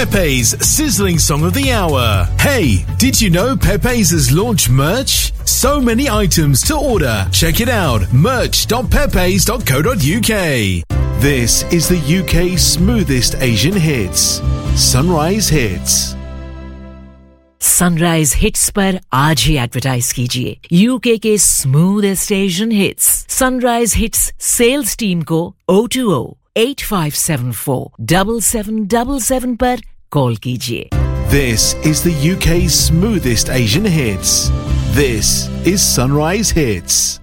Pepe's Sizzling Song of the Hour. Hey, did you know Pepe's has launched merch? So many items to order. Check it out, merch.pepes.co.uk. This is the UK's smoothest Asian hits. Sunrise Hits. Sunrise hits पर आज ही advertise कीजिए UK के smoothest Asian hits sunrise hits sales team को 020-8574-7777 पर call कीजिए. This is the UK's smoothest Asian hits. This is Sunrise Hits.